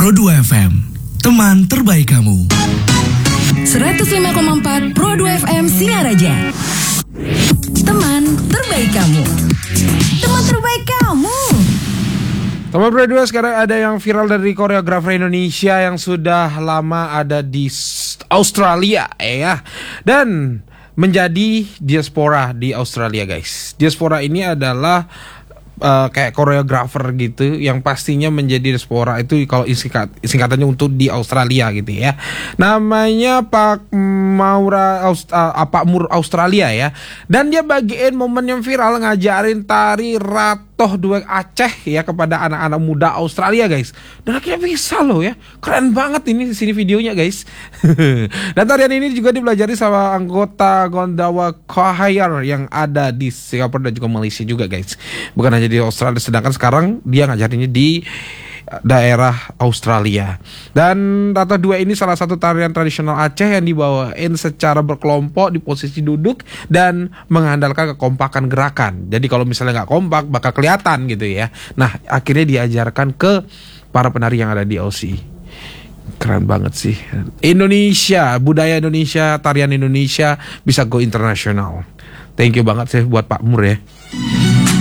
Pro2 FM, teman terbaik kamu. 105,4 Pro2 FM Singaraja. Teman terbaik kamu. Teman terbaik kamu. Teman Pro2, sekarang ada yang viral dari koreografer Indonesia yang sudah lama ada di Australia ya. Dan menjadi diaspora di Australia, guys. Diaspora ini adalah kayak koreografer gitu yang pastinya menjadi diaspora itu kalau singkatannya untuk di Australia gitu ya. Namanya Pak Mur Australia ya. Dan dia bagiin momen yang viral ngajarin tari Ratoh Duek Aceh ya kepada anak-anak muda Australia, guys. Dan akhirnya bisa loh ya. Keren banget ini di sini videonya, guys. Dan tarian ini juga dipelajari sama anggota Gondawa Choir yang ada di Singapura dan juga Malaysia juga, guys. Bukan hanya di Australia, sedangkan sekarang dia ngajarinnya di daerah Australia. Dan Ratoh Duek ini salah satu tarian tradisional Aceh yang dibawain secara berkelompok di posisi duduk dan mengandalkan kekompakan gerakan. Jadi kalau misalnya nggak kompak bakal kelihatan gitu ya. Nah, akhirnya diajarkan ke para penari yang ada di Aussie. Keren banget sih. Indonesia, budaya Indonesia, tarian Indonesia bisa go internasional. Thank you banget sih buat Pak Mur ya.